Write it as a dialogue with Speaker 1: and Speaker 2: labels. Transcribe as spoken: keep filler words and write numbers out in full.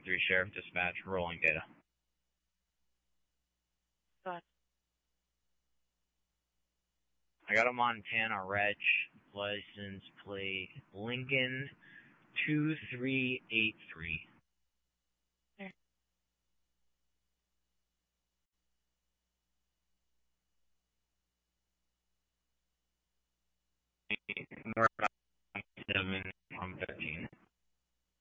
Speaker 1: three Sheriff Dispatch, rolling data.
Speaker 2: Go ahead.
Speaker 1: I got a Montana Reg, license plate Lincoln two three eight three.
Speaker 2: There.
Speaker 1: North seven